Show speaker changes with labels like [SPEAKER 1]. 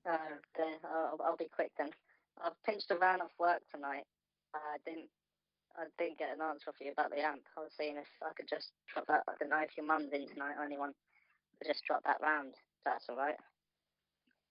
[SPEAKER 1] I'll be quick then. I've pinched a van off work tonight. I didn't get an answer for you about the amp. I was seeing if I could just drop that. I don't know if your mum's in tonight or anyone. But just drop that round. If that's all right.